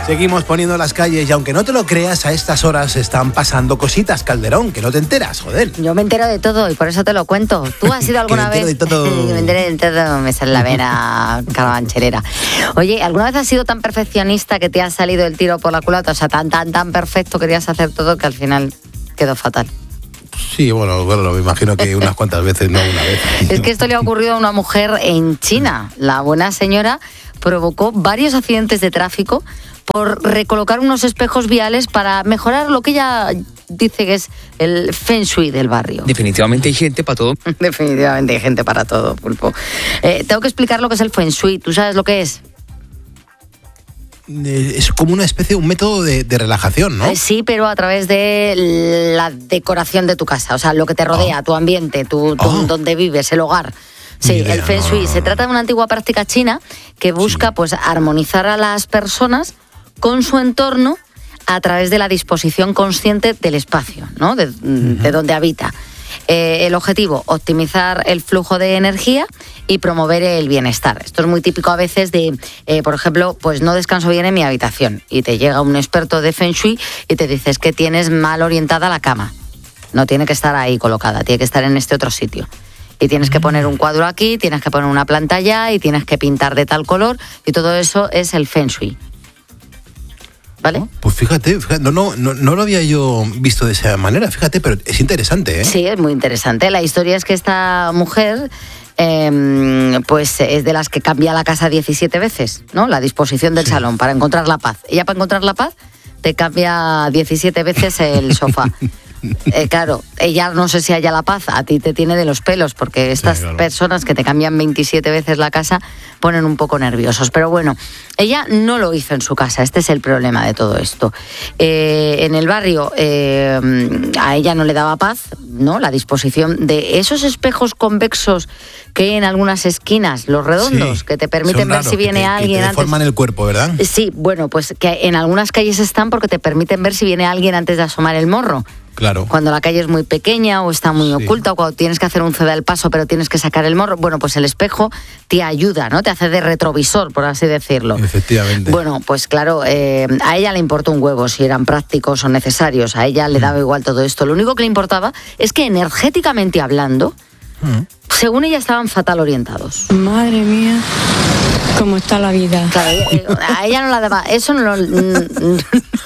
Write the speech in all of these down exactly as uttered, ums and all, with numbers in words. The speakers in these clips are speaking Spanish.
Seguimos poniendo las calles y aunque no te lo creas, a estas horas están pasando cositas, Calderón, que no te enteras, joder. Yo me entero de todo y por eso te lo cuento. ¿Tú has ido alguna que me vez? entero de todo. me entero de todo, me sale la vena carabancherera. Oye, ¿alguna vez has sido tan perfeccionista que te ha salido el tiro por la culata? O sea, tan, tan, tan perfecto, querías hacer todo que al final quedó fatal. Sí, bueno, bueno, me imagino que unas cuantas veces, no una vez. Es que esto le ha ocurrido a una mujer en China. La buena señora provocó varios accidentes de tráfico por recolocar unos espejos viales para mejorar lo que ella dice que es el feng shui del barrio. Definitivamente hay gente para todo. Definitivamente hay gente para todo, Pulpo. Eh, tengo que explicar lo que es el feng shui. ¿Tú sabes lo que es? Es como una especie, un método de, de relajación, ¿no? Eh, sí, pero a través de la decoración de tu casa, o sea, lo que te rodea, oh. tu ambiente, tu, tu oh. donde vives, el hogar. Sí, idea, el feng shui. No, no, no. Se trata de una antigua práctica china que busca, sí. pues, armonizar a las personas con su entorno a través de la disposición consciente del espacio, ¿no? De, uh-huh. de donde habita. Eh, el objetivo, optimizar el flujo de energía y promover el bienestar. Esto es muy típico a veces de, eh, por ejemplo, pues no descanso bien en mi habitación y te llega un experto de Feng Shui y te dices que tienes mal orientada la cama. No tiene que estar ahí colocada, tiene que estar en este otro sitio. Y tienes que poner un cuadro aquí, tienes que poner una planta allá y tienes que pintar de tal color y todo eso es el Feng Shui. ¿Vale? Oh, pues fíjate, fíjate no, no, no, no lo había yo visto de esa manera, fíjate, pero es interesante, ¿eh? Sí, es muy interesante. La historia es que esta mujer eh, pues es de las que cambia la casa diecisiete veces, ¿no? La disposición del sí. salón para encontrar la paz. Ella para encontrar la paz te cambia diecisiete veces el sofá. Eh, claro, ella no sé si haya la paz, a ti te tiene de los pelos, porque estas sí, claro. personas que te cambian veintisiete veces la casa ponen un poco nerviosos. Pero bueno, ella no lo hizo en su casa, este es el problema de todo esto. Eh, en el barrio eh, a ella no le daba paz, ¿no? La disposición de esos espejos convexos que hay en algunas esquinas, los redondos, sí, que te permiten ver si viene que te, alguien que te antes. deforman el cuerpo, ¿verdad? Sí, bueno, pues que en algunas calles están porque te permiten ver si viene alguien antes de asomar el morro. Claro. Cuando la calle es muy pequeña o está muy sí. oculta, o cuando tienes que hacer un ceda al paso pero tienes que sacar el morro, bueno, pues el espejo te ayuda, ¿no? Te hace de retrovisor, por así decirlo. Efectivamente. Bueno, pues claro, eh, a ella le importó un huevo si eran prácticos o necesarios, a ella le daba igual todo esto. Lo único que le importaba es que energéticamente hablando, mm. según ella estaban fatal orientados. Madre mía, cómo está la vida. Claro, a ella no la daba, eso no lo...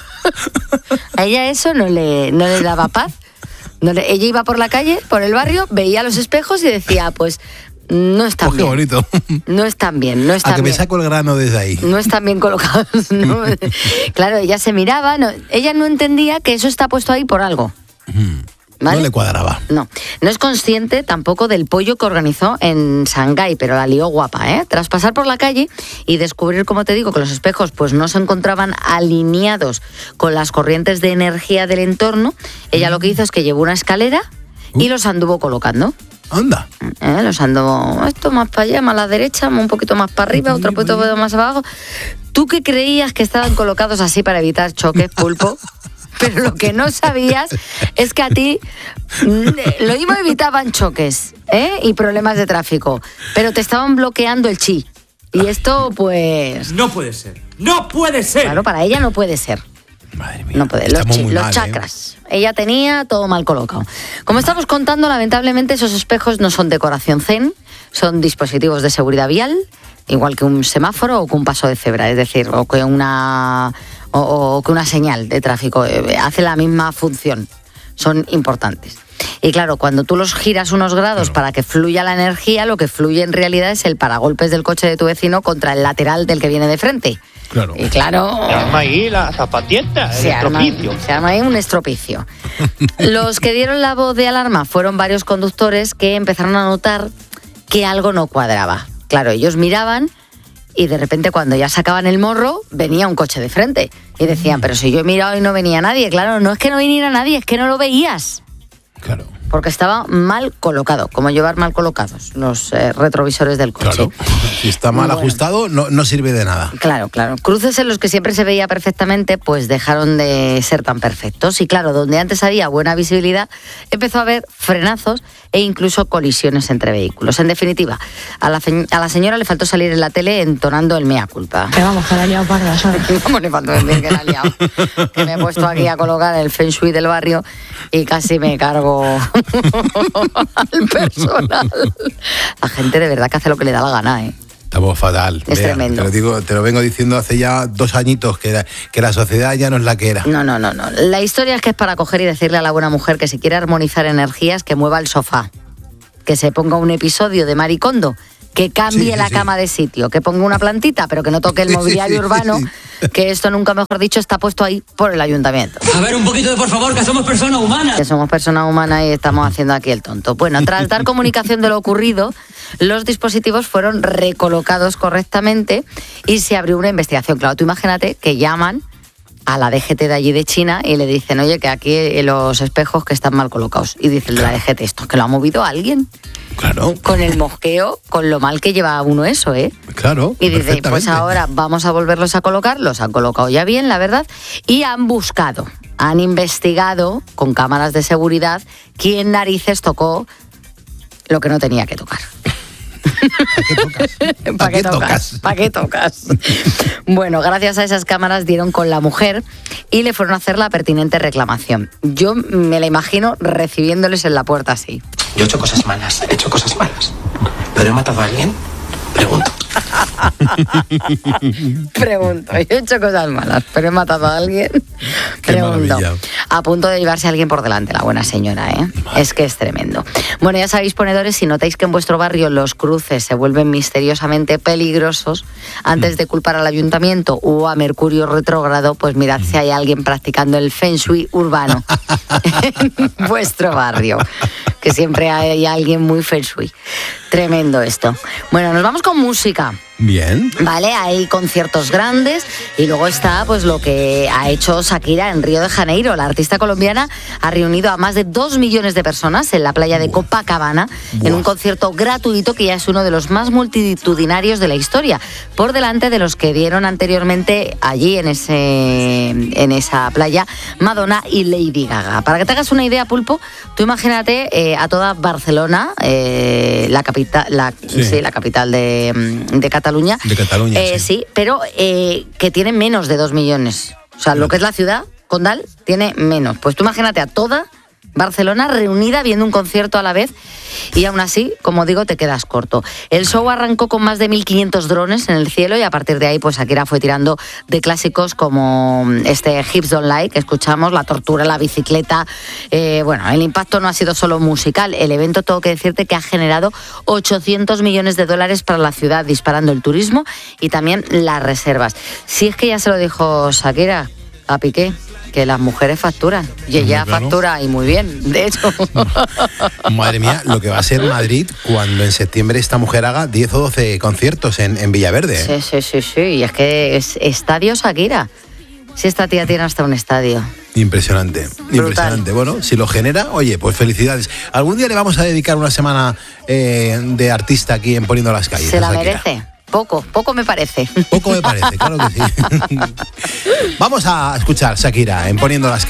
A ella eso no le, no le daba paz. No le, ella iba por la calle, por el barrio, veía los espejos y decía, pues, no están oh, qué bien. bonito. No están bien, no están A que bien. me saco el grano desde ahí. No están bien colocados, ¿no? Claro, ella se miraba, no, ella no entendía que eso está puesto ahí por algo. ¿Vale? No le cuadraba. No, no es consciente tampoco del pollo que organizó en Shanghái, pero la lió guapa, ¿eh? Tras pasar por la calle y descubrir, como te digo, que los espejos pues no se encontraban alineados con las corrientes de energía del entorno, ella lo que hizo es que llevó una escalera y los anduvo colocando. Anda. ¿Eh? Los anduvo, esto más para allá, más a la derecha, un poquito más para arriba, otro poquito más abajo. ¿Tú qué creías que estaban colocados así para evitar choques, Pulpo? Pero lo que no sabías es que a ti lo mismo evitaban choques, ¿eh? Y problemas de tráfico, pero te estaban bloqueando el chi. Y esto, pues... No puede ser, no puede ser. Claro, para ella no puede ser. Madre mía, no puede. Los, chi, los mal, chakras. ¿eh? Ella tenía todo mal colocado. Como estamos contando, lamentablemente esos espejos no son decoración zen, son dispositivos de seguridad vial, igual que un semáforo o que un paso de cebra, es decir, o que una... O, o que una señal de tráfico, eh, hace la misma función, son importantes. Y claro, cuando tú los giras unos grados claro. para que fluya la energía, lo que fluye en realidad es el paragolpes del coche de tu vecino contra el lateral del que viene de frente. Claro. Y claro... Se arma ahí la zapatieta, el se estropicio. Arma, se arma ahí un estropicio. Los que dieron la voz de alarma fueron varios conductores que empezaron a notar que algo no cuadraba. Claro, ellos miraban... Y de repente cuando ya sacaban el morro, venía un coche de frente. Y decían, pero si yo he mirado y no venía nadie. Claro, no es que no viniera nadie, es que no lo veías. Claro. porque estaba mal colocado, como llevar mal colocados los eh, retrovisores del coche. Claro, si está mal bueno. ajustado no, no sirve de nada. Claro, claro. Cruces en los que siempre se veía perfectamente, pues dejaron de ser tan perfectos. Y claro, donde antes había buena visibilidad, empezó a haber frenazos e incluso colisiones entre vehículos. En definitiva, a la, fe- a la señora le faltó salir en la tele entonando el mea culpa. Que vamos, que la he liado parda, ¿sabes? ¿Cómo le faltó decir que la he liado? Que me he puesto aquí a colocar el feng shui del barrio y casi me cargo al personal. La gente de verdad que hace lo que le da la gana, ¿eh? Estamos fatal. Es Vea, tremendo. Te lo, digo, te lo vengo diciendo hace ya dos añitos, que la, que la sociedad ya no es la que era. No, no, no, no. La historia es que es para coger y decirle a la buena mujer que si quiere armonizar energías, que mueva el sofá. Que se ponga un episodio de Maricondo. Que cambie Sí, sí, la sí. cama de sitio, que ponga una plantita, pero que no toque el Sí, sí, mobiliario sí, urbano, sí. que esto nunca mejor dicho está puesto ahí por el ayuntamiento. A ver, un poquito de por favor, que somos personas humanas. Que somos personas humanas y estamos haciendo aquí el tonto. Bueno, tras dar comunicación de lo ocurrido, los dispositivos fueron recolocados correctamente y se abrió una investigación. Claro, tú imagínate que llaman a la D G T de allí de China y le dicen, oye, que aquí los espejos que están mal colocados. Y dicen la D G T, ¿esto que lo ha movido alguien? Claro, Con el mosqueo, con lo mal que lleva uno eso, ¿eh? claro. Y dice, pues perfectamente. ahora vamos a volverlos a colocar, los han colocado ya bien, la verdad, y han buscado, han investigado con cámaras de seguridad quién narices tocó lo que no tenía que tocar. ¿Para qué tocas? ¿Para qué tocas? ¿Para qué tocas? Bueno, gracias a esas cámaras dieron con la mujer y le fueron a hacer la pertinente reclamación. Yo me la imagino recibiéndoles en la puerta así. Yo he hecho cosas malas, he hecho cosas malas. ¿Pero he matado a alguien? Pregunto. Pregunto, yo he hecho cosas malas, pero he matado a alguien. Qué Pregunto. maravilla. A punto de llevarse a alguien por delante, la buena señora, ¿eh? Es que es tremendo. Bueno, ya sabéis, ponedores, si notáis que en vuestro barrio los cruces se vuelven misteriosamente peligrosos, antes de culpar al ayuntamiento o a Mercurio retrógrado, pues mirad si hay alguien practicando el feng shui urbano en vuestro barrio, que siempre hay alguien muy feng shui. Tremendo esto. Bueno, nos vamos con música. Bien. Vale, hay conciertos grandes y luego está pues lo que ha hecho Shakira en Río de Janeiro. La artista colombiana ha reunido a más de dos millones de personas en la playa de Copacabana Buah. en un concierto gratuito que ya es uno de los más multitudinarios de la historia, por delante de los que dieron anteriormente allí en ese en esa playa Madonna y Lady Gaga. Para que te hagas una idea, Pulpo, tú imagínate eh, a toda Barcelona, eh, la capital, la, Sí. sí, la capital de, de Cataluña. De Cataluña, Eh, sí. sí, pero eh, que tiene menos de dos millones. O sea, lo que es la ciudad, Condal, tiene menos. Pues tú imagínate a toda Barcelona reunida viendo un concierto a la vez y aún así, como digo, te quedas corto. El show arrancó con más de mil quinientos drones en el cielo y a partir de ahí, pues Shakira fue tirando de clásicos como este Hips Don't Lie, que escuchamos, la tortura, la bicicleta. Eh, bueno, el impacto no ha sido solo musical. El evento, tengo que decirte, que ha generado ochocientos millones de dólares para la ciudad, disparando el turismo y también las reservas. Si es que ya se lo dijo Shakira a Piqué, que las mujeres facturan. Y ella Claro. factura y muy bien, de hecho. Madre mía, lo que va a ser Madrid cuando en septiembre esta mujer haga diez o doce conciertos en, en Villaverde. ¿eh? Sí, sí, sí, sí. Y es que es estadio Shakira. Si esta tía tiene hasta un estadio. Impresionante, impresionante. Bueno, si lo genera, oye, pues felicidades. Algún día le vamos a dedicar una semana eh, de artista aquí en Poniendo las Calles. Se la a Shakira. merece. Poco, poco me parece. Poco me parece, claro que sí. Vamos a escuchar Shakira en Poniendo las Calles.